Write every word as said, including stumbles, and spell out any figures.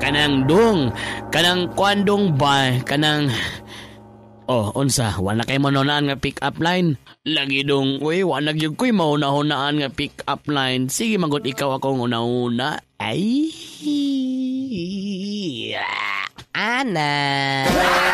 kanang dong, kanang kwandong ba, kanang... Oh, unsa, wala kay maunaan nga pick up line. Lagi dong, uy, wala gyud ko'y mauna-hunaan nga pick up line. Sige, magot ikaw akong una-una. Ay... Ana.